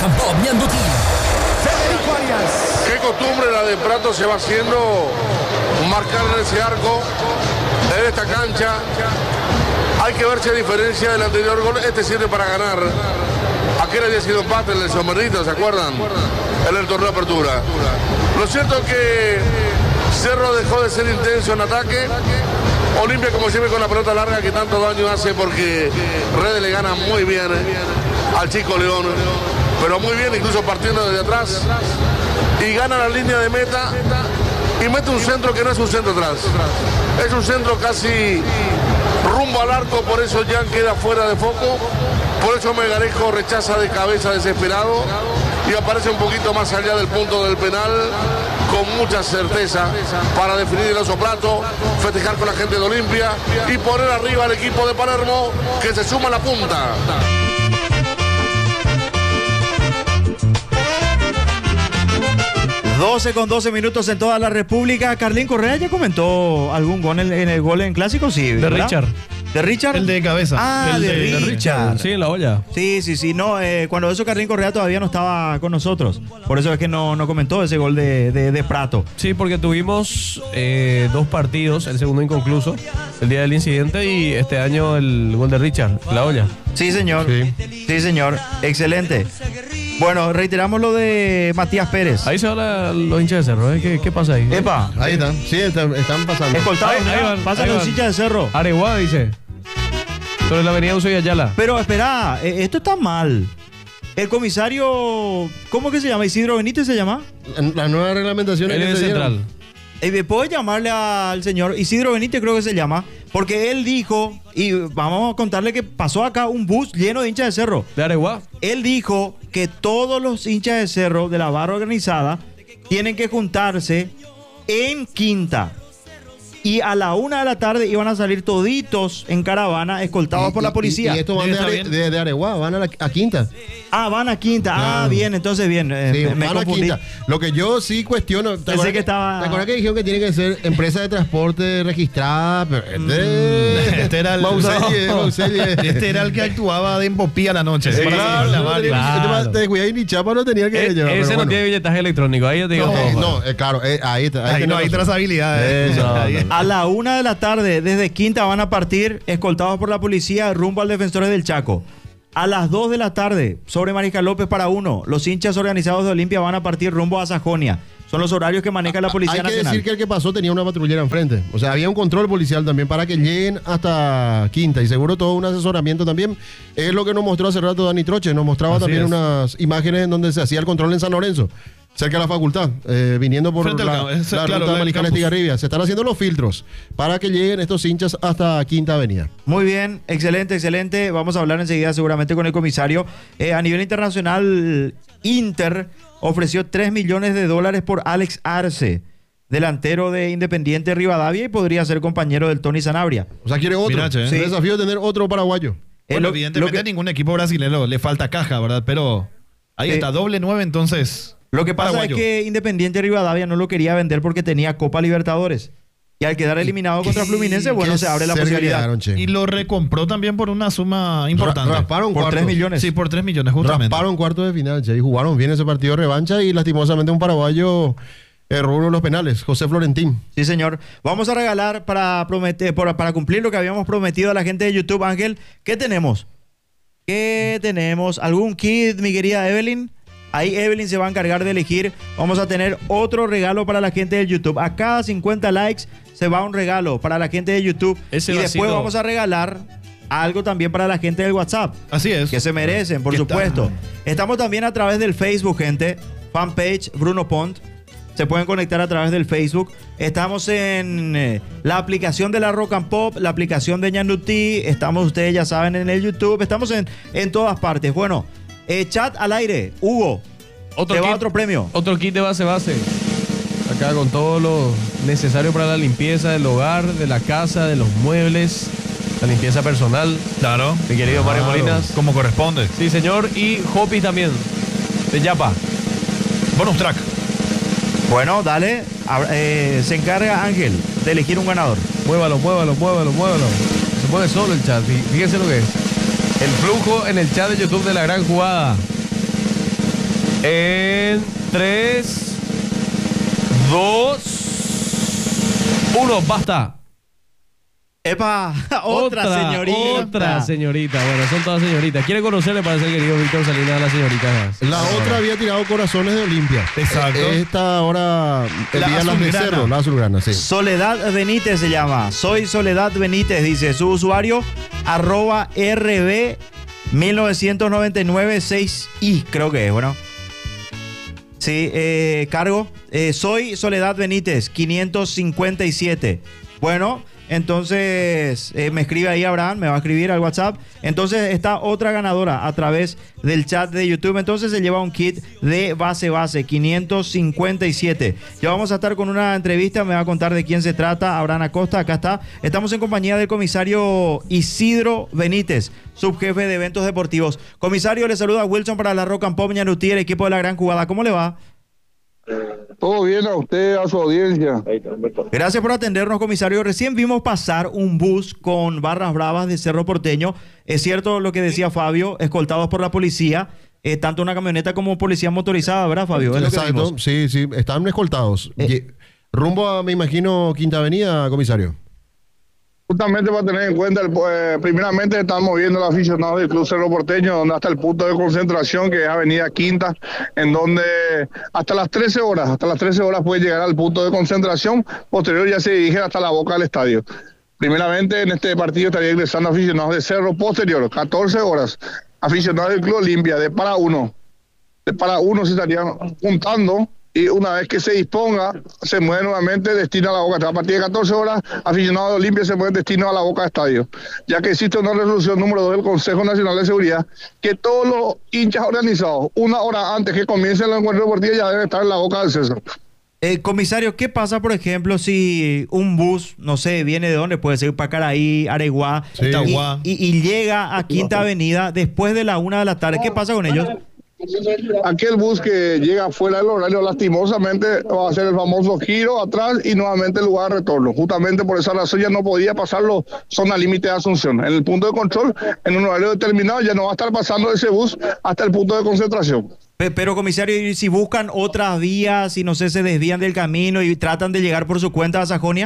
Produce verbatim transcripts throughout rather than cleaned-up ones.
Rock and Pop Ñandutí. Federico Arias. Qué costumbre la de Prato se va haciendo marcar en ese arco, en esta cancha. Hay que ver si a diferencia del anterior gol, este sirve para ganar. Aquel había sido empate en el Somerito, ¿se acuerdan? En el torneo de apertura. Lo cierto es que Cerro dejó de ser intenso en ataque. Olimpia como siempre con la pelota larga que tanto daño hace porque Redes le gana muy bien al Chico León. Pero muy bien, incluso partiendo desde atrás. Y gana la línea de meta y mete un centro que no es un centro atrás. Es un centro casi rumbo al arco, por eso Jan queda fuera de foco. Por eso Melgarejo rechaza de cabeza desesperado y aparece un poquito más allá del punto del penal con mucha certeza para definir el oso Prato, festejar con la gente de Olimpia y poner arriba al equipo de Palermo que se suma a la punta. doce con doce minutos en toda la República. Carlín Correa ya comentó algún gol en, en el gol en clásico, sí. De ¿verdad? Richard. ¿De Richard? El de cabeza. Ah, el de, de, Richard. de Richard. Sí, en la olla. Sí, sí, sí. No, eh, cuando eso Carlín Correa todavía no estaba con nosotros. Por eso es que no, no comentó ese gol de, de, de Prato. Sí, porque tuvimos eh, dos partidos, el segundo inconcluso, el día del incidente, y este año el gol de Richard, la olla. Sí, señor. Sí, sí señor. Excelente. Bueno, reiteramos lo de Matías Pérez. Ahí se van los hinchas de Cerro, ¿eh? ¿Qué, ¿Qué pasa ahí? Epa. Ahí están. Sí, están, están pasando. Escoltado, Ahí- ahí van, pasan ahí los van. hinchas de Cerro. Areguá, dice. Sobre la avenida Uso y Ayala. Pero espera, eh, esto está mal. El comisario, ¿cómo que se llama? ¿Isidro Benítez se llama? La nueva reglamentación Él que es se dieron. central. Eh, ¿Puedo llamarle al señor Isidro Benítez, creo que se llama? Porque él dijo, y vamos a contarle que pasó acá un bus lleno de hinchas de Cerro. ¿De Areguá? Él dijo que todos los hinchas de Cerro de la barra organizada tienen que juntarse en Quinta. Y a la una de la tarde iban a salir toditos en caravana, escoltados Y- por la y- policía. Y, esto van Sí, de, está Are- bien. de, de Areguá, van a, la, a Quinta. Ah, van a Quinta. Ah, Claro. bien, entonces bien. eh, Sí, me, me van a confundí. Quinta. Lo que yo sí cuestiono. ¿te acuerdas que estaba- ¿Te acuerdas que dijeron que tiene que ser empresa de transporte registrada? Pero este, Este era el Mauseli, no. Mauseli. Este era el que actuaba de empopía la noche. Sí, Para claro, la no barra. tenía- Claro. Te descuidas y ni chapa no tenía que Eh, llevar. ese pero no bueno. tiene billetaje electrónico, ahí yo te digo No, todo. no, eh, claro, eh, ahí está. Ahí tenés no hay razón. trazabilidad. eh. Eso. Ahí- A la una de la tarde, desde Quinta van a partir, escoltados por la policía, rumbo al Defensores del Chaco. A las dos de la tarde, sobre Mariscal López para uno, los hinchas organizados de Olimpia van a partir rumbo a Sajonia. Son los horarios que maneja la Policía Hay que Nacional. decir que el que pasó tenía una patrullera enfrente. O sea, había un control policial también para que lleguen hasta Quinta. Y seguro todo un asesoramiento también. Es lo que nos mostró hace rato Dani Troche. Nos mostraba Así también es. unas imágenes en donde se hacía el control en San Lorenzo. Cerca de la facultad, eh, viniendo por Frente al la, campo, es- la claro, ruta del Mariscal campus. Estigarribia. Se están haciendo los filtros para que lleguen estos hinchas hasta Quinta Avenida. Muy bien, excelente, excelente. Vamos a hablar enseguida seguramente con el comisario. Eh, a nivel internacional, Inter ofreció tres millones de dólares por Alex Arce, delantero de Independiente Rivadavia y podría ser compañero del Tony Sanabria. O sea, quiere otro. Mira, che. El Sí. desafío de tener otro paraguayo. Eh, Bueno, lo- evidentemente lo que- a ningún equipo brasileño le falta caja, ¿verdad? Pero ahí Sí. está, doble nueve, entonces. Lo que pasa paraguayo. es que Independiente Rivadavia no lo quería vender porque tenía Copa Libertadores. Y al quedar eliminado contra Fluminense, bueno, Qué se abre la cerca posibilidad. quedaron, che. Y lo recompró también por una suma importante. Ra- rasparon Por cuartos. tres millones. Sí, por tres millones, justamente. Rasparon cuartos de final, che, y jugaron bien ese partido de revancha y lastimosamente un paraguayo erró uno de los penales, José Florentín. Sí, señor. Vamos a regalar para, prometer, para, para cumplir lo que habíamos prometido a la gente de YouTube, Ángel. ¿Qué tenemos? ¿Qué tenemos? ¿Algún kit, mi querida Evelyn? Ahí Evelyn se va a encargar de elegir. Vamos a tener otro regalo para la gente de YouTube. A cada cincuenta likes se va un regalo para la gente de YouTube. Ese y después vasito. vamos a regalar algo también para la gente del WhatsApp. Así es. Que se merecen, por ¿Qué supuesto. tal? Estamos también a través del Facebook, gente. Fanpage Bruno Pont. Se pueden conectar a través del Facebook. Estamos en eh, la aplicación de la Rock and Pop, la aplicación de Ñandutí. Estamos, ustedes ya saben, en el YouTube. Estamos en, en todas partes. Bueno, eh, chat al aire. Hugo, Otro te va kit. otro premio. Otro kit de base base. Acá con todo lo necesario para la limpieza del hogar, de la casa, de los muebles, la limpieza personal. Claro. Mi querido Mario Claro. Molinas. Como corresponde. Sí, señor. Y Hopi también. De Yapa. Bonus track. Bueno, dale. Abra- eh, se encarga Ángel de elegir un ganador. Muévalo, muévalo, muévalo, muévalo. Se mueve solo el chat. Fí- Fíjense lo que es. El flujo en el chat de YouTube de La Gran Jugada. En tres, dos, uno, basta. Epa, otra, señorita. Otra señorita. Bueno, son todas señoritas. ¿Quiere conocerle para ser querido Víctor Salinas a las señoritas? La Ah, otra había tirado corazones de Olimpia. Exacto. Eh, Esta ahora La envía las de azulgrana. Cerro, la azulgrana, sí. Soledad Benítez se llama. Soy Soledad Benítez, dice su usuario, arroba R B mil novecientos noventa y nueve seis i, creo que es, bueno. Sí, eh, cargo. Eh, soy Soledad Benítez, quinientos cincuenta y siete. Bueno, entonces eh, me escribe ahí Abraham, me va a escribir al WhatsApp. Entonces está otra ganadora a través del chat de YouTube. Entonces se lleva un kit de base base, quinientos cincuenta y siete. Ya vamos a estar con una entrevista, me va a contar de quién se trata. Abraham Acosta, acá está. Estamos en compañía del comisario Isidro Benítez, subjefe de eventos deportivos. Comisario, le saluda Wilson para la Rock and Pop Ñanutí, el equipo de la Gran Jugada. ¿Cómo le va? Todo bien a usted, a su audiencia. Gracias por atendernos, comisario. Recién vimos pasar un bus con barras bravas de Cerro Porteño. Es cierto lo que decía Fabio, escoltados por la policía, eh, tanto una camioneta como policía motorizada, ¿verdad, Fabio? Es lo que Exacto, vimos. sí, sí, están escoltados. Eh. Ye- Rumbo a, me imagino, Quinta Avenida, comisario. Justamente para tener en cuenta, el, pues, primeramente estamos viendo los aficionados del Club Cerro Porteño, donde hasta el punto de concentración, que es Avenida Quinta, en donde hasta las trece horas, hasta las trece horas puede llegar al punto de concentración, posterior ya se dirige hasta la boca del estadio. Primeramente en este partido estaría ingresando aficionados de Cerro, posterior, catorce horas, aficionados del Club Olimpia, de para uno, de para uno se estarían juntando. Y una vez que se disponga, se mueve nuevamente destino a la boca. A partir de catorce horas, aficionados de Olimpia se mueven destino a la boca de estadio. Ya que existe una resolución número dos del Consejo Nacional de Seguridad, que todos los hinchas organizados, una hora antes que comience el encuentro deportivo, ya deben estar en la boca del César. Eh, comisario, ¿qué pasa, por ejemplo, si un bus, no sé, viene de dónde? Puede ser Pacaraí, Areguá, Sí. y, Itagua. y- y llega a Quinta Avenida después de la una de la tarde. ¿Qué pasa con ellos? Aquel bus que llega fuera del horario, lastimosamente, va a hacer el famoso giro atrás y nuevamente el lugar de retorno. Justamente por esa razón ya no podía pasarlo zona límite de Asunción. En el punto de control, en un horario determinado, ya no va a estar pasando ese bus hasta el punto de concentración. Pe- Pero, comisario, ¿y si buscan otras vías y no sé, se desvían del camino y tratan de llegar por su cuenta a Sajonia?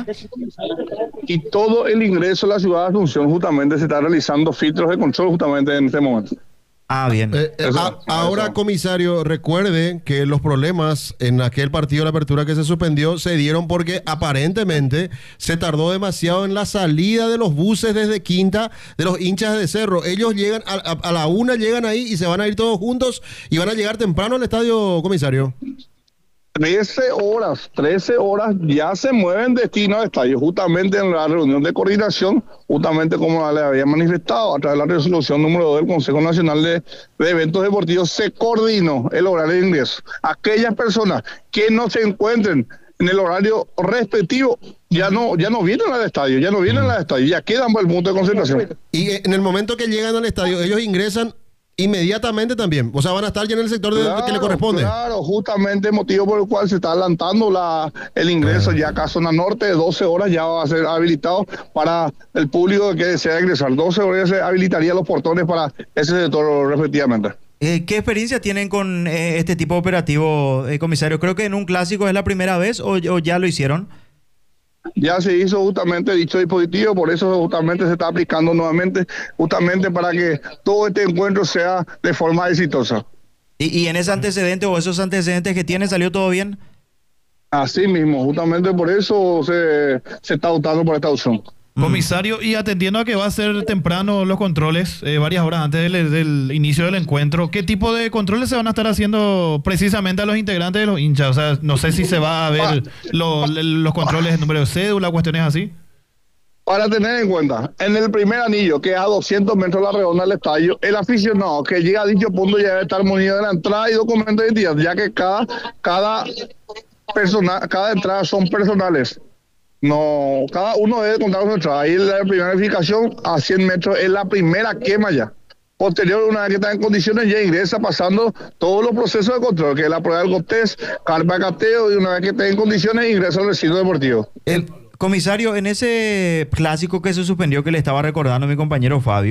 Y todo el ingreso a la ciudad de Asunción justamente se está realizando filtros de control justamente en este momento. Ah, bien. Eh, eh, Eso, a- ahora, eso. comisario, recuerde que los problemas en aquel partido de la apertura que se suspendió se dieron porque aparentemente se tardó demasiado en la salida de los buses desde Quinta, de los hinchas de Cerro. Ellos llegan a, a- a la una, llegan ahí y se van a ir todos juntos y van a llegar temprano al estadio, comisario. trece horas, trece horas ya se mueven destino al estadio, justamente en la reunión de coordinación, justamente como le había manifestado a través de la resolución número dos del Consejo Nacional de, de Eventos Deportivos, se coordinó el horario de ingreso. Aquellas personas que no se encuentren en el horario respectivo ya no ya no vienen al estadio, ya no vienen al estadio, ya quedan por el punto de concentración. Y eh, en el momento que llegan al estadio, ellos ingresan inmediatamente también. O sea, van a estar ya en el sector de- que le corresponde. Claro, justamente motivo por el cual se está adelantando la, el ingreso ya acá a zona norte de doce horas ya va a ser habilitado para el público que desea ingresar. doce horas ya se habilitaría los portones para ese sector respectivamente. Eh, ¿Qué experiencia tienen con eh, este tipo de operativo, eh, comisario? Creo que en un clásico es la primera vez o, o ya lo hicieron. Ya se hizo justamente dicho dispositivo, por eso justamente se está aplicando nuevamente, justamente para que todo este encuentro sea de forma exitosa. Y, y en ese antecedente o esos antecedentes que tiene, ¿salió todo bien? Así mismo, justamente por eso se, se está optando por esta opción. Comisario, y atendiendo a que va a ser temprano los controles, eh, varias horas antes del, del inicio del encuentro, ¿qué tipo de controles se van a estar haciendo precisamente a los integrantes de los hinchas? O sea, no sé si se va a ver lo- los controles de número de cédula, cuestiones así. Para tener en cuenta, en el primer anillo, que es a doscientos metros de la redonda del estadio, el aficionado que llega a dicho punto ya debe estar munido de la entrada y documento de identidad, ya que cada, cada, persona, cada entrada son personales. No, cada uno debe contar con su entrada. Ahí la primera verificación a cien metros es la primera quema ya. Posterior, una vez que está en condiciones, ya ingresa pasando todos los procesos de control, que es la prueba del GOTES, carpa de cateo, y una vez que esté en condiciones, ingresa al recinto deportivo. El comisario, en ese clásico que se suspendió, que le estaba recordando mi compañero Fabio,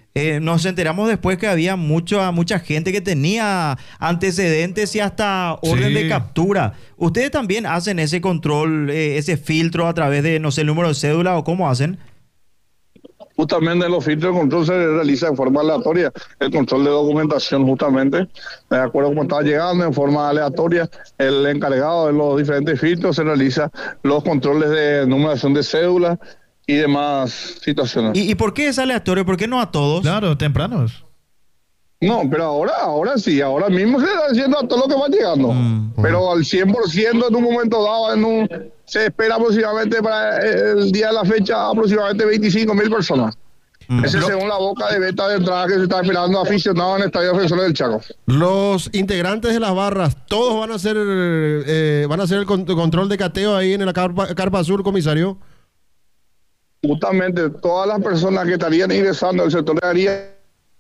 Eh, nos enteramos después que había mucha, mucha gente que tenía antecedentes y hasta orden Sí. de captura. ¿Ustedes también hacen ese control, eh, ese filtro a través de, no sé, el número de cédula o cómo hacen? Justamente los filtros de control se realiza en forma aleatoria, el control de documentación justamente, de acuerdo a cómo está llegando en forma aleatoria, el encargado de los diferentes filtros se realiza los controles de numeración de cédula y demás situaciones. ¿Y, y por qué es aleatorio? ¿Por qué no a todos? Claro, tempranos. No, pero ahora, ahora sí, ahora mismo se está haciendo a todo lo que va llegando. Mm. Pero al cien por ciento en un momento dado, en un, se espera aproximadamente para el día de la fecha, aproximadamente veinticinco mil personas. Mm. Ese es según la boca de venta de entrada que se está esperando aficionados en el Estadio Defensores del Chaco. Los integrantes de las barras, todos van a hacer eh, van a hacer el con- control de cateo ahí en la carpa, carpa azul, comisario. Justamente todas las personas que estarían ingresando al sector de área.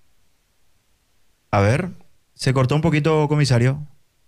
A ver, se cortó un poquito, comisario.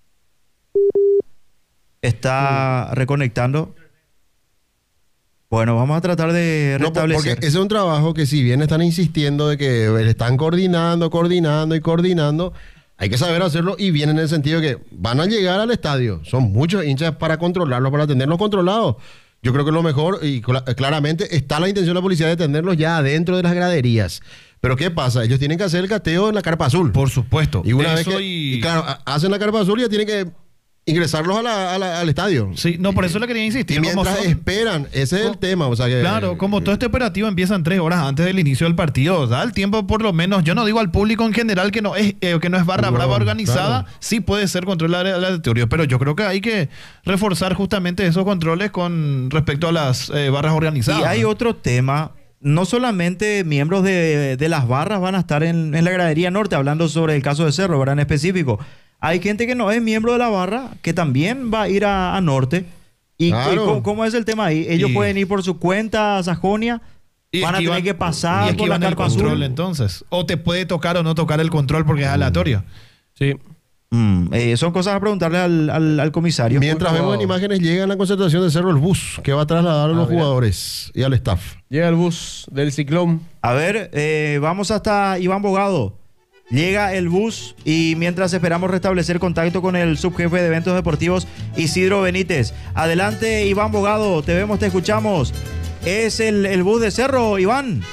Está reconectando. Bueno, vamos a tratar de No, por- restablecer. porque ese es un trabajo que si bien están insistiendo de que le están coordinando, coordinando y coordinando, hay que saber hacerlo y bien en el sentido de que van a llegar al estadio. Son muchos hinchas para controlarlos, para tenerlos controlados. Yo creo que lo mejor, y cla- claramente está la intención de la policía de tenerlos ya adentro de las graderías. Pero ¿qué pasa? Ellos tienen que hacer el cateo en la carpa azul. Por supuesto. Y una Eso vez que, y- y claro, ha- hacen la carpa azul y ya tienen que ingresarlos a la- a la- al estadio. Sí, no, por eso le quería Y insistir. como mientras son- esperan, ese es el Co- tema. O sea que, Claro, como todo este operativo empieza en tres horas antes del inicio del partido, da el tiempo por lo menos, yo no digo al público en general que no es eh, que no es barra No, brava organizada, claro. sí puede ser control aleatorio, pero yo creo que hay que reforzar justamente esos controles con respecto a las eh, barras organizadas. Y hay otro tema. No solamente miembros de, de las barras van a estar en, en la gradería norte, hablando sobre el caso de Cerro, ¿verdad? En específico. Hay gente que no es miembro de la barra, que también va a ir a, a norte. ¿Y, Claro. y cómo, cómo es el tema ahí? Ellos Y- pueden ir por su cuenta a Sajonia, Y van a aquí tener van- que pasar y aquí por la van el carpa control azul. entonces. O te puede tocar o no tocar el control porque es aleatorio. Sí. Mm, eh, son cosas a preguntarle al, al- al comisario. Mientras vemos en imágenes, llega en la concentración de Cerro el bus que va a trasladar a los mira. jugadores y al staff. Llega el bus del Ciclón. A ver, eh, vamos hasta Iván Bogado. Llega el bus y mientras esperamos restablecer contacto con el subjefe de eventos deportivos, Isidro Benítez. Adelante, Iván Bogado, te vemos, te escuchamos. Es el, el bus de Cerro, Iván.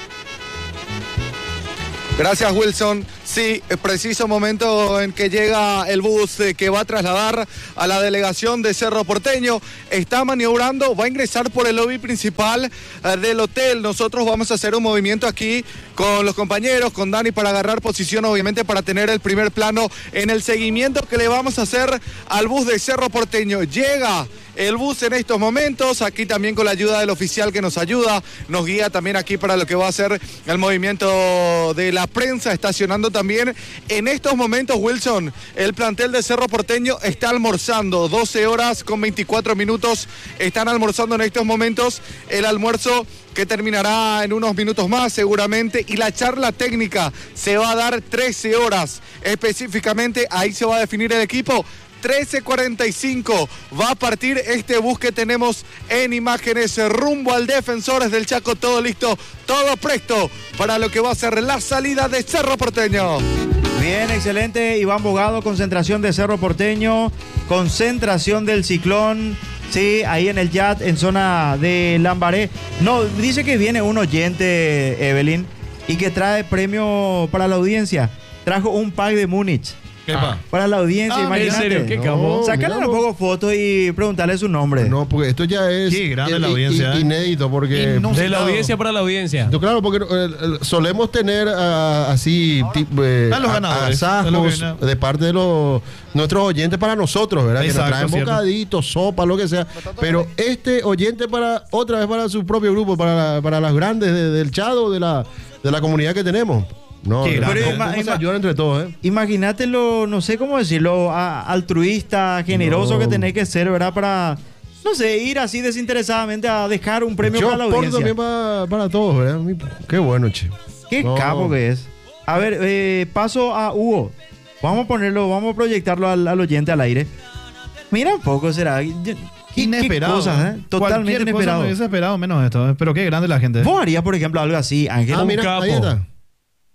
Gracias, Wilson. Sí, eh, preciso momento en que llega el bus eh, que va a trasladar a la delegación de Cerro Porteño. Está maniobrando, va a ingresar por el lobby principal eh, del hotel. Nosotros vamos a hacer un movimiento aquí con los compañeros, con Dani, para agarrar posición, obviamente, para tener el primer plano en el seguimiento que le vamos a hacer al bus de Cerro Porteño. Llega el bus en estos momentos, aquí también con la ayuda del oficial que nos ayuda, nos guía también aquí para lo que va a ser el movimiento de la prensa, estacionando también. En estos momentos, Wilson, el plantel de Cerro Porteño está almorzando, doce horas con veinticuatro minutos, están almorzando en estos momentos, el almuerzo que terminará en unos minutos más seguramente, y la charla técnica se va a dar trece horas específicamente, ahí se va a definir el equipo. trece cuarenta y cinco va a partir este bus que tenemos en imágenes rumbo al Defensores del Chaco, todo listo, todo presto para lo que va a ser la salida de Cerro Porteño. Bien, excelente. Iván Bogado, concentración de Cerro Porteño, concentración del Ciclón. Sí, ahí en el Yat, en zona de Lambaré. No, dice que viene un oyente, Evelyn, y que trae premio para la audiencia. Trajo un pack de Múnich. Epa. Para la audiencia, Ah, imagínate. ¿en serio? ¿Qué No, capo? Sácale un miramos. poco fotos y preguntarle su nombre. No, porque esto ya es Qué grande la i- i- audiencia, ¿eh? inédito, porque Y no- De la audiencia para la audiencia. No, claro, porque eh, eh, solemos tener ah, así tipo, eh, A los a- ganadores, asajos es lo que viene. de parte de los nuestros oyentes para nosotros, ¿verdad? Exacto, que nos traen cierto. bocaditos, sopa, lo que sea. Pero este oyente para otra vez para su propio grupo, para, la- para las grandes de- del Chado, de la, de la comunidad que tenemos. No, Qué ¿cómo- grande. ¿cómo Pero se ima- ayudan entre todos, eh? Imagínate lo, no sé cómo decirlo, a- altruista, generoso No. que tenés que ser, ¿verdad? Para, no sé, ir así desinteresadamente a dejar un premio Yo para la aporto audiencia. también para, para todos, ¿verdad? Mi- Qué bueno, che. Qué No. capo que es. A ver, eh, paso a Hugo. Vamos a ponerlo, vamos a proyectarlo al, al oyente al aire. Mira un poco, será. Yo- ¿Qué, Inesperado. qué cosas, ¿eh? Totalmente Cualquier cosa inesperado. me hubiese esperado menos esto, ¿eh? Pero qué grande la gente. ¿Vos harías, por ejemplo, algo así, Ángel? Ah, mira, capo. ahí está.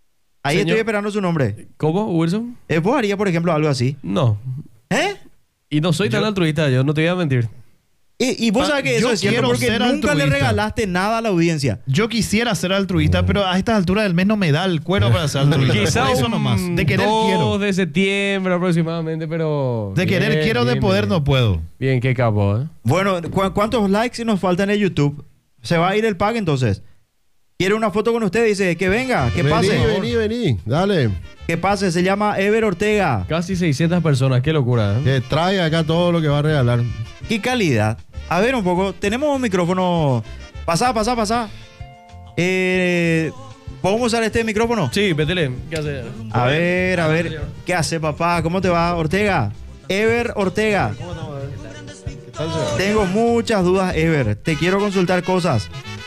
Ahí Señor. estoy esperando su nombre. ¿Cómo, Wilson? Eh, ¿Vos harías, por ejemplo, algo así? No. ¿Eh? Y no soy tan Yo- altruista, yo no te voy a mentir. Y, y vos Pa- sabés que eso yo es cierto quiero porque ser nunca le altruista. regalaste nada a la audiencia. Yo quisiera ser altruista, pero a estas alturas del mes no me da el cuero para ser altruista. Quizá Por eso un nomás. De querer dos quiero. de septiembre aproximadamente, pero... De querer Bien, quiero, de bien, poder bien. no puedo. Bien, qué capo, ¿eh? Bueno, ¿cu- ¿cuántos likes nos faltan en YouTube? ¿Se va a ir el pack entonces? Quiere una foto con usted, dice que venga, que vení, pase. vení, vení, dale. Que pase, se llama Ever Ortega. Casi seiscientas personas, qué locura, ¿eh? Que traiga acá todo lo que va a regalar. Qué calidad. A ver un poco, tenemos un micrófono. Pasá, pasá, pasá. Eh, ¿Podemos usar este micrófono? Sí, Petele, ¿qué hace? A ver, a ver. ¿Qué hace, papá? ¿Cómo te va, Ortega? Ever Ortega. Tengo muchas dudas, Ever. Te quiero consultar cosas.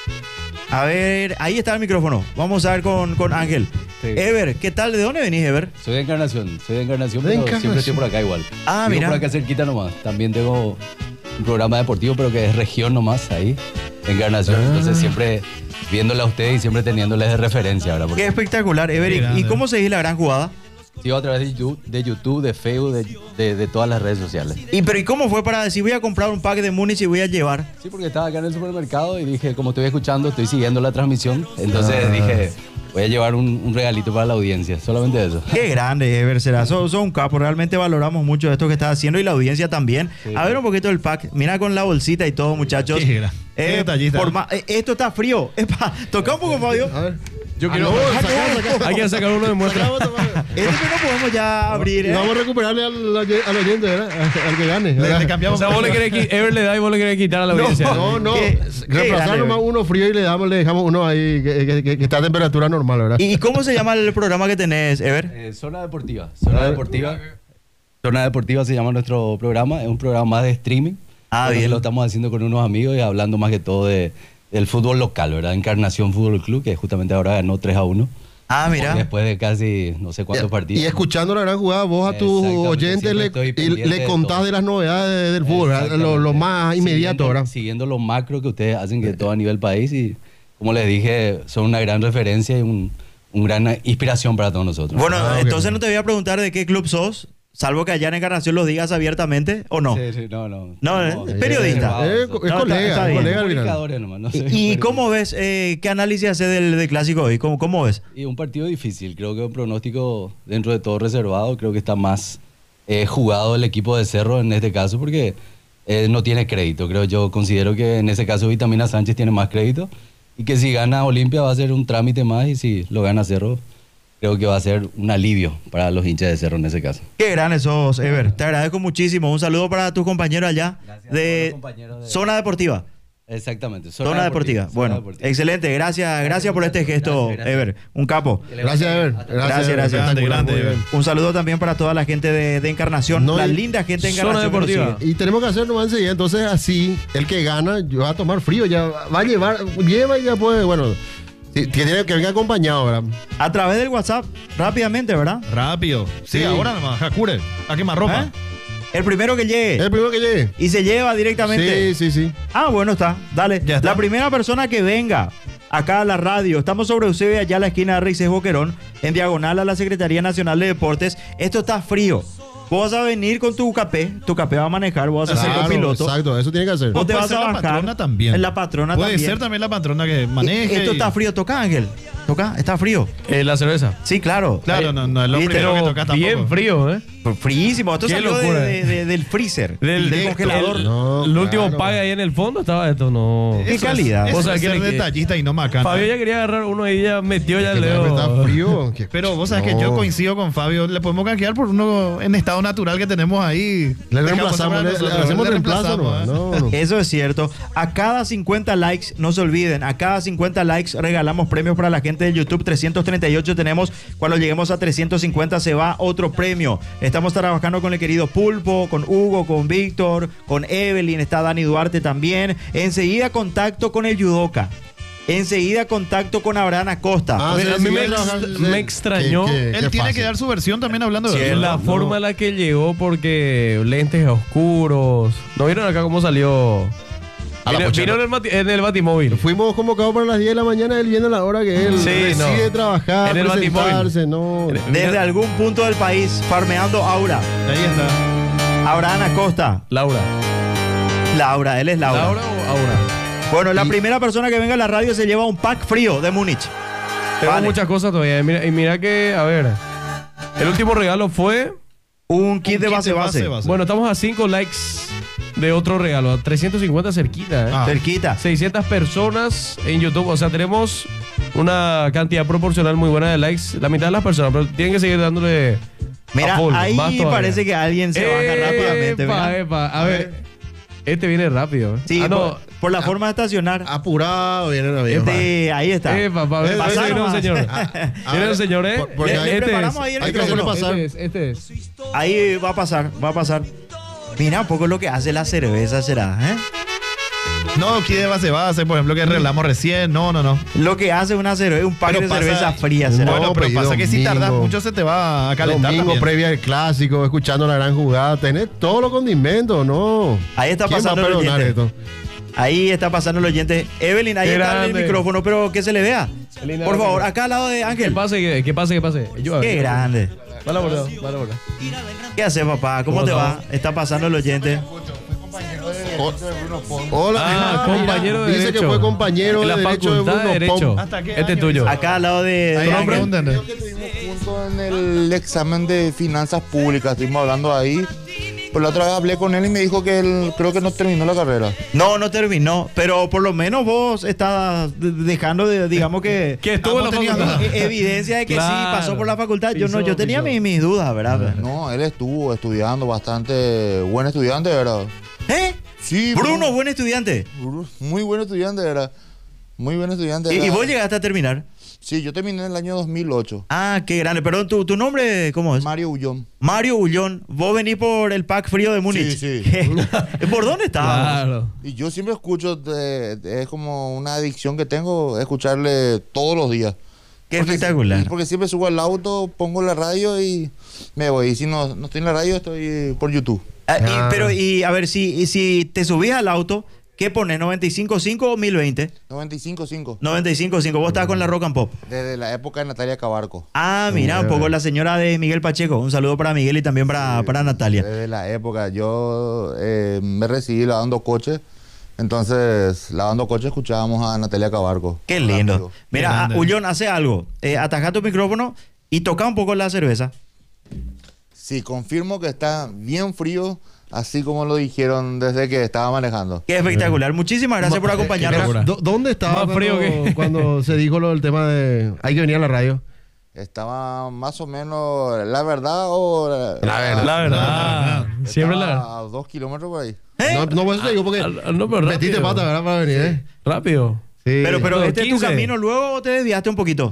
A ver, ahí está el micrófono. Vamos a ver con, con Ángel. Sí. Ever, ¿qué tal? ¿De dónde venís, Ever? Soy de Encarnación, soy de Encarnación, De pero Encarnación. siempre estoy por acá igual. Ah, Vivo mira. por acá cerquita nomás. También tengo un programa deportivo, pero que es región nomás, ahí, Encarnación. Ah. Entonces siempre viéndole a ustedes y siempre teniéndoles de referencia, ¿verdad? Qué Porque espectacular, Ever. Qué ¿Y- ¿Y grande. cómo seguís la gran jugada? sigo a través de YouTube, de, YouTube, de Facebook, de, de- de todas las redes sociales. ¿Y pero y cómo fue para decir voy a comprar un pack de Múnich y voy a llevar? Sí, porque estaba acá en el supermercado y dije, como estoy escuchando, estoy siguiendo la transmisión. Entonces dije, voy a llevar un, un regalito para la audiencia, solamente eso. Qué grande, Ever, será. Sos, sos un capo. Realmente valoramos mucho esto que estás haciendo y la audiencia también. Sí. A ver un poquito el pack. Mira con la bolsita y todo, muchachos. Qué gra- qué detallista. por ma- eh, esto está frío. Epa, toca un poco, Fabio. A ver. Yo quiero... Hay que sacar uno de muestra. Esto que no podemos ya abrir, Y ¿eh? vamos a recuperarle al, al oyente, ¿verdad? Al que gane. Le, ¿verdad? le O cambiamos. sea, vos le querés qui- Ever le da y vos le querés quitar a la audiencia. No, no. Qué- qué Reemplazar grande, nomás ¿verdad? uno frío y le damos, le dejamos uno ahí que, que- que- que está a temperatura normal, ¿verdad? ¿Y cómo se llama el programa que tenés, Ever? Eh, Zona Deportiva. Zona Deportiva. Zona Deportiva se llama nuestro programa. Es un programa más de streaming. Ah, Entonces bien. Lo estamos haciendo con unos amigos y hablando más que todo de, del fútbol local, ¿verdad? Encarnación Fútbol Club, que justamente ahora ganó tres a uno. Ah, mira. Después de casi no sé cuántos partidos. Y escuchando la gran jugada, vos a tus Exactamente, oyentes siempre le, estoy y pendiente le de contás todo. de las novedades del fútbol, ¿verdad? lo, lo Exactamente. más inmediato, Siguiendo- ¿verdad? Siguiendo lo macro que ustedes hacen que todo a nivel país y como les dije, son una gran referencia y un, un gran inspiración para todos nosotros. Bueno, Ah, ok. entonces no te voy a preguntar de qué club sos, salvo que allá en Encarnación lo digas abiertamente, ¿o no. Sí, sí, no, no. No, eh, Somos periodista. Eh, reservados. es No, está- colega, está es bien. colega al final. Comunicadores nomás, no soy ¿Y, y periodista. cómo ves, eh, qué análisis hace del, del clásico hoy? ¿Cómo, ¿Cómo ves? Y un partido difícil, creo que un pronóstico dentro de todo reservado, creo que está más eh, jugado el equipo de Cerro en este caso porque eh, no tiene crédito, creo yo considero que en ese caso Vitamina Sánchez tiene más crédito y que si gana Olimpia va a ser un trámite más y si lo gana Cerro creo que va a ser un alivio para los hinchas de Cerro en ese caso. Qué grande sos, Ever. Te agradezco muchísimo. Un saludo para tus compañeros allá Gracias a de todos los compañeros de- Zona Deportiva. Exactamente. Zona, Deportiva. Zona Bueno, Deportiva. excelente. Gracias, gracias por este gesto, Gracias, gracias. Ever. Un capo. Gracias, Ever. Gracias, gracias. espectacular, Grande, grande, muy bien. Ever. Un saludo también para toda la gente de, de Encarnación, No, la y- linda gente de Zona Encarnación. que nos Deportiva. sigue. Y tenemos que hacer nomás enseguida, entonces así, el que gana va a tomar frío, ya va a llevar, lleva y ya puede, bueno, sí, tiene que venga acompañado, ¿verdad? A través del WhatsApp, rápidamente, ¿verdad? Rápido. Sí, Sí. ahora nomás. Hakure. A quemar ropa. ¿Eh? El primero que llegue El primero que llegue. y se lleva directamente. Sí, sí, sí. Ah, bueno, está. Dale. Ya está. La primera persona que venga acá a la radio, estamos sobre Eusebio, allá a la esquina de Reyes Boquerón, en diagonal a la Secretaría Nacional de Deportes. Esto está frío. Vos vas a venir con tu capé, tu capé va a manejar, vos vas a ser Claro, copiloto. exacto, eso tiene que hacer. Vos te Puede vas ser a la bajar. patrona también. La patrona Puede también. ser también la patrona que maneje. Esto y- está frío. Toca, Ángel. Toca, está frío. Eh, la cerveza. Sí, claro. Claro, Eh, no, no es lo ¿viste? primero que Pero toca tampoco. bien frío, ¿eh? Fríísimo. Esto Qué salió de- locura. de- de- del freezer, del, de- congelador. El, No, el último claro. paga ahí en el fondo estaba esto, no. Qué Eso es- calidad. Eso O sea, es que ser le- detallista y no macana. Fabio ya quería agarrar uno y ya metió ya el Que dedo. está frío. que- Pero vos sabés que No. yo coincido con Fabio. Le podemos canjear por uno en estado natural que tenemos ahí. Le Dejamos reemplazamos, para le, nosotros, le hacemos le reemplazo, reemplazamos, no, ¿eh? no, no. Eso es cierto. A cada cincuenta likes, no se olviden, a cada cincuenta likes regalamos premios para la gente de YouTube. trescientos treinta y ocho tenemos. Cuando lleguemos a trescientos cincuenta se va otro premio. Estamos trabajando con el querido Pulpo, con Hugo, con Víctor, con Evelyn, está Dani Duarte también. Enseguida contacto con el Yudoka. Enseguida contacto con Abraham Acosta. Ah, A mí- sí, a sí, mí me sí, ex- sí. me extrañó. Qué- qué- Él qué tiene fácil. que dar su versión también hablando de Sí, eso. la no. forma en la que llegó porque lentes oscuros. ¿No vieron acá cómo salió A la Vino, pocha. vino en, el bati- en el batimóvil. Fuimos convocados para las diez de la mañana, él viendo la hora que él Sí, decide no. trabajar, En el presentarse, no. Desde algún punto del país, farmeando Aura. Ahí está. Abraham Acosta. Laura. Laura, él es Laura. ¿Laura o Aura? Bueno, la primera persona que venga a la radio se lleva un pack frío de Múnich. Tengo Vale. muchas cosas todavía. Y mira, y mira que, a ver. El último regalo fue. Un kit de kit base de base. base, base. Bueno, estamos a cinco likes de otro regalo. A trescientos cincuenta cerquita, ¿eh? Ah. Cerquita. seiscientas personas en YouTube. O sea, tenemos una cantidad proporcional muy buena de likes. La mitad de las personas, pero tienen que seguir dándole. Mira, a full, ahí más todavía. parece que alguien se baja rápidamente. Epa, mira. epa. A ver. Este viene rápido. ¿eh? Sí, Ah, no. por, por la forma de estacionar. Apurado, vienen amigos. Este, ahí está. Epa, pa, ver, Pasar viene un nomás. señor. A Viene ver, un señor, ¿eh? por- porque Le- hay- le este preparamos es. ahí el hay que hacerlo micrófono. pasar. Este es, este es. Ahí va a pasar, va a pasar. Mira un poco lo que hace la cerveza, será, ¿eh? No, kit de base base, por ejemplo, que arreglamos recién. No, no, no. Lo que hace una cerveza, un pack Pero de pasa- cerveza fría, será. Bueno, No, pero pero pasa que si tardas domingo. mucho se te va a calentar Domingo también. previa al clásico, escuchando la gran jugada, tenés todos los condimentos, ¿no? Ahí está ¿Quién va a pasando el perdonar oyente. esto? Ahí está pasando el oyente. Evelyn, ahí Qué está el grande. micrófono, pero que se le vea. Evelyn, Por ahora favor, que- acá al lado de ¿Qué Ángel. pase? ¿Qué, qué pase? ¿Qué pase? Yo, a ver. Qué grande. Va la borda, va la borda. ¿Qué haces, papá? ¿Cómo ¿Cómo te va? estás? Está pasando el oyente. Hola, Ah, mira, compañero de dice derecho. que fue compañero En la de derecho de facultad Bruno de derecho. Pom. ¿Hasta qué Este es año tuyo. Acá al lado de, de Ahí Ángel. pregúntenle. Junto en el examen de finanzas públicas, estuvimos hablando ahí. Por la otra vez hablé con él y me dijo que él creo que no terminó la carrera. No, no terminó, pero por lo menos vos estás de- dejando de, digamos que... Que estuvo en la vos tenías facultad. e- evidencia de que sí Claro. pasó por la facultad. Yo no, Pisó, yo tenía pisó. mis, mis dudas, ¿verdad? No, él estuvo estudiando bastante, buen estudiante era. ¿Eh? Sí, Bruno, buen estudiante. Bru- muy buen estudiante era. Muy buen estudiante ¿Y, era. y vos llegaste a terminar? Sí, yo terminé en el año dos mil ocho. Ah, qué grande. Perdón, ¿tu, tu nombre cómo es? Mario Ullón. Mario Ullón. Vos venís por el pack frío de Múnich. Sí, sí. ¿Por dónde estabas? Claro. Y yo siempre escucho, de- de- es como una adicción que tengo, escucharle todos los días. Qué Porque- espectacular. Porque siempre subo al auto, pongo la radio y me voy. Y si no, no estoy en la radio, estoy por YouTube. Ah, y- pero, y a ver, si, y si te subís al auto, ¿qué pones? ¿noventa y cinco punto cinco o mil veinte? noventa y cinco punto cinco. noventa y cinco punto cinco. Vos estás con la Rock and Pop. Desde la época de Natalia Cabarco. Ah, mira, un poco la señora de Miguel Pacheco. Un saludo para Miguel y también para, para Natalia. Desde la época. Yo eh, me recibí lavando coche. Entonces, lavando coche escuchábamos a Natalia Cabarco. Qué lindo. Rápido. Mira, Qué grande. ah, Ullón, hace algo. Eh, ataja tu micrófono y toca un poco la cerveza. Sí, confirmo que está bien frío, así como lo dijeron desde que estaba manejando. Qué espectacular. Muchísimas gracias por acompañarnos. Espera. ¿Dó- ¿Dónde estaba Más frío cuando, que- cuando se dijo lo del tema de hay que venir a la radio? Estaba más o menos, la verdad o... La verdad. La verdad. Siempre la Estaba a dos kilómetros por ahí. ¿Eh? No, no, por eso te digo porque Ah, no, pero metiste rápido. pata, ¿verdad? Para venir, ¿eh? Rápido. Sí. Pero, pero No, este es tu quince. camino luego o te desviaste un poquito.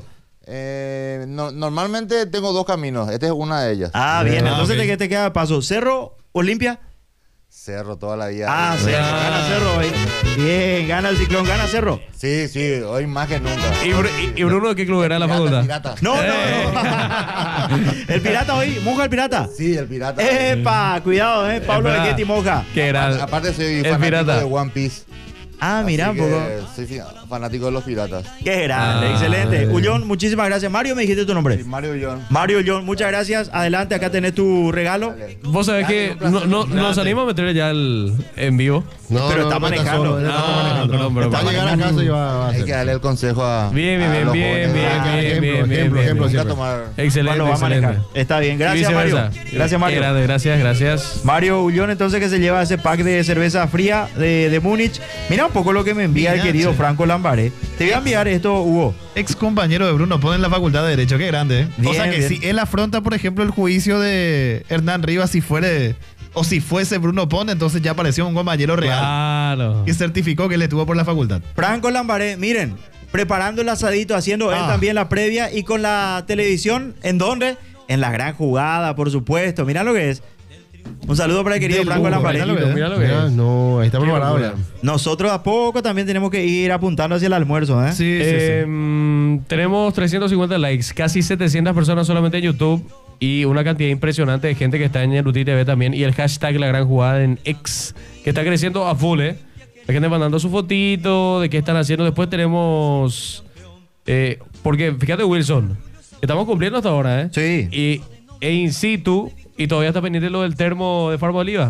Eh, no- normalmente tengo dos caminos, esta es una de ellas. Ah, bien. Ah, Entonces ok. te, te queda paso. Cerro, Olimpia. Cerro toda la vida. Ah, Cerro. Gana Cerro hoy. Bien, gana el ciclón, gana Cerro. Sí, sí, hoy más que nunca. ¿Y, Bru- y- y Bruno de qué club era la Pirata, facultad? pirata. No, Eh. no, no. El pirata hoy, moja el pirata. Sí, el pirata. Epa, cuidado, eh. Pablo Espera. Bequetti moja. Que era. Aparte soy el fanático pirata. de One Piece. Ah, mira, un así poco. que Soy fi- fanático de los piratas. Qué grande, Ah. excelente. Ullón, muchísimas gracias. Mario, me dijiste tu nombre. Sí, Mario John. Mario Ullón, muchas gracias. Adelante, acá tenés tu regalo. Vos sabés que no, no, nos anima a meter ya el en vivo. No, Pero no, está no, manejando. solo, él está Ah, manejando. perdón, perdón. Va a llegar a casa y va, va a Hay hacer. que darle el consejo a. Bien, bien, a bien, los bien, jóvenes. bien, Ah, bien, ejemplo, bien, bien, ejemplo, bien, ejemplo, bien. Nunca siempre. tomar. Excelente, Bueno, va a excelente. manejar. Está bien, Y gracias Mario. viceversa. Gracias Mario. Grande, gracias, gracias. Mario Ullón, entonces, que se lleva ese pack de cerveza fría de, de Múnich. Mira un poco lo que me envía el Mira, querido che. Franco Lambaré. Te voy a enviar esto, Hugo. Ex compañero de Bruno Pon en la Facultad de Derecho, qué grande, ¿eh? Bien, o sea que bien. si él afronta, por ejemplo, el juicio de Hernán Rivas, si fuere, o si fuese Bruno Pon, entonces ya apareció un compañero real Claro. que certificó que él estuvo por la facultad. Franco Lambaré, miren, preparando el asadito, haciendo él Ah. también la previa y con la televisión, ¿en dónde? En la gran jugada, por supuesto. Mira lo que es. Un saludo para el querido Del Franco lujo, Lambaré. mira lo que es. Mira lo que Mira, es. no, ahí está Qué preparado locura. ya. Nosotros a poco también tenemos que ir apuntando hacia el almuerzo, ¿eh? Sí, sí, Eh, sí. mm, tenemos trescientos cincuenta likes, casi setecientas personas solamente en YouTube y una cantidad impresionante de gente que está en Yeruti T V también y el hashtag La Gran Jugada en X, que está creciendo a full, ¿eh? La gente mandando su fotito de qué están haciendo. Después tenemos... Eh, porque fíjate, Wilson, estamos cumpliendo hasta ahora, ¿eh? Sí. Y e in situ, y todavía está pendiente lo del termo de Farma Oliva.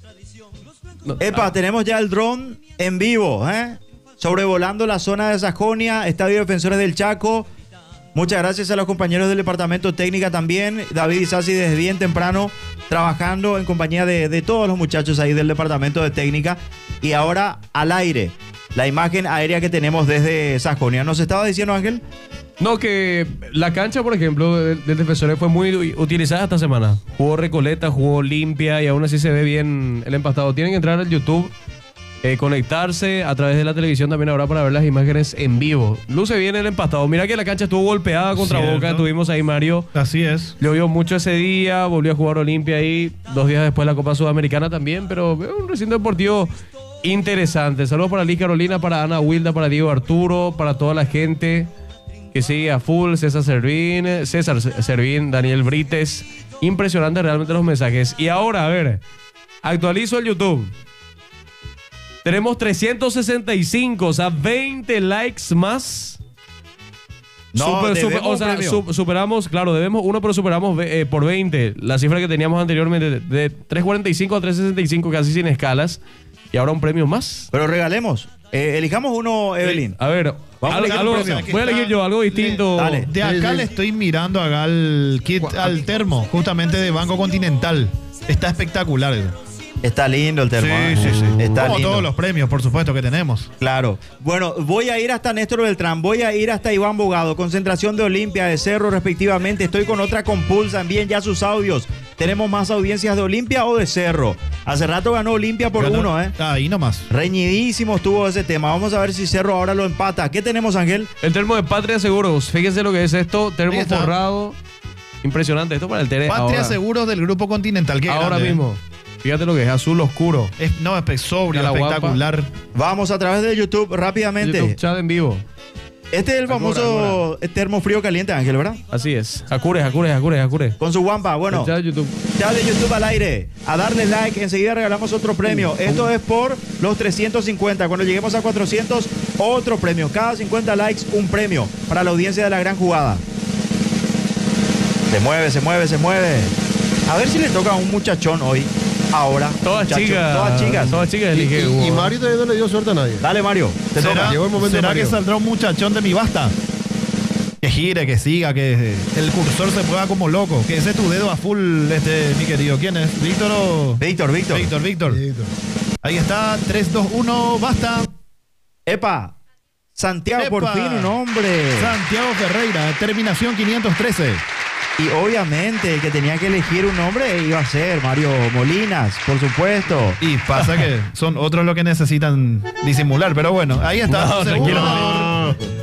No, Epa, ah, tenemos ya el dron en vivo, ¿eh? Sobrevolando la zona de Sajonia, Estadio Defensores del Chaco. Muchas gracias a los compañeros del departamento técnica también. David Isasi desde bien temprano trabajando en compañía de, de todos los muchachos ahí del departamento de técnica. Y ahora al aire, la imagen aérea que tenemos desde Sajonia. ¿Nos estaba diciendo, Ángel? No, que la cancha, por ejemplo, del, del Defensores fue muy utilizada esta semana. Jugó Recoleta, jugó limpia y aún así se ve bien el empastado. Tienen que entrar al YouTube, eh, conectarse a través de la televisión también ahora para ver las imágenes en vivo. Luce bien el empastado. Mira que la cancha estuvo golpeada contra Cierto. Boca. Tuvimos ahí Mario. Así es. Llovió mucho ese día, volvió a jugar Olimpia ahí. Dos días después la Copa Sudamericana también, pero un recinto deportivo interesante. Saludos para Liz Carolina, para Ana Wilda, para Diego Arturo, para toda la gente que sigue a full, César Servín, César Servín, Daniel Brites. Impresionante realmente los mensajes. Y ahora, a ver, actualizo el YouTube. Tenemos trescientos sesenta y cinco, o sea, veinte likes más. No, Super- super- debemos o sea, premio. su- superamos, claro, debemos uno, pero superamos eh, por veinte la cifra que teníamos anteriormente de, de trescientos cuarenta y cinco a trescientos sesenta y cinco, casi sin escalas. Y ahora un premio más. Pero regalemos. Eh, elijamos uno, Evelyn. A ver, Vamos algo- a elegir algo- un premio. voy a elegir yo algo distinto. Dale. De acá le estoy mirando acá al kit, al termo, justamente de Banco Continental. Está espectacular. Está lindo el termo. ¿eh? Sí, sí, sí. Está Como lindo. todos los premios, por supuesto, que tenemos. Claro. Bueno, voy a ir hasta Néstor Beltrán, voy a ir hasta Iván Bogado, concentración de Olimpia, de Cerro respectivamente. Estoy con otra compulsa, envíen ya sus audios. ¿Tenemos más audiencias de Olimpia o de Cerro? Hace rato ganó Olimpia por Ganó- uno, ¿eh? Ahí nomás. Reñidísimo estuvo ese tema. Vamos a ver si Cerro ahora lo empata. ¿Qué tenemos, Ángel? El termo de Patria Seguros. Fíjense lo que es esto. Termo Ahí está. forrado. Impresionante. Esto para el Tere. Patria ahora, Seguros del Grupo Continental. Qué ahora grande, ¿eh? mismo. Fíjate lo que es. Azul oscuro. Es, no, es sobrio, Mira la guapa. espectacular. Vamos a través de YouTube rápidamente. YouTube chat en vivo. Este es el famoso termo frío caliente, Ángel, ¿verdad? Así es. Jacure, Jacure, Jacure, Jacure. Con su guampa. Bueno, El chat de YouTube. chat de YouTube al aire. A darle like. Enseguida regalamos otro premio. Esto es por los trescientos cincuenta. Cuando lleguemos a cuatrocientos, otro premio. Cada cincuenta likes, un premio para la audiencia de la gran jugada. Se mueve, se mueve, se mueve. A ver si le toca a un muchachón hoy. Ahora. Todas muchacho. chicas. Todas chicas. Todas chicas. Y, Elige y- Hugo. y Mario todavía no le dio suerte a nadie. Dale, Mario. Te ¿Será, Llegó el momento de ¿será que Mario. saldrá un muchachón de mi basta? Que gire, que siga, que el cursor se mueva como loco. Que ese tu dedo a full, este, mi querido. ¿Quién es? ¿Víctor o...? Víctor, Víctor. Víctor, Víctor. Ahí está, tres, dos, uno, basta. Epa. Santiago, por Epa. fin, un hombre. Santiago Ferreira, terminación quinientos trece. Y obviamente el que tenía que elegir un nombre iba a ser Mario Molinas, por supuesto. Y pasa que son otros los que necesitan disimular, pero bueno, ahí está. No, Seguro. tranquilo.